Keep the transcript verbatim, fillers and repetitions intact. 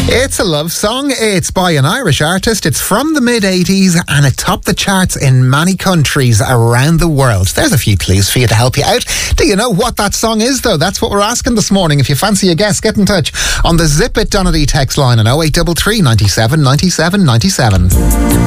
It's a love song. It's by an Irish artist. It's from the mid eighties and it topped the charts in many countries around the world. There's a few clues for you to help you out. Do you know what that song is, though? That's what we're asking this morning. If you fancy a guess, get in touch on the Zip It Donnelly text line on oh eight three three, ninety-seven, ninety-seven, ninety-seven.